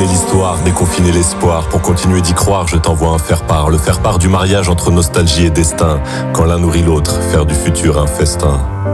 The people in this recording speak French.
Décloisonner l'histoire, déconfiner l'espoir. Pour continuer d'y croire, je t'envoie un faire-part. Le faire-part du mariage entre nostalgie et destin. Quand l'un nourrit l'autre, faire du futur un festin.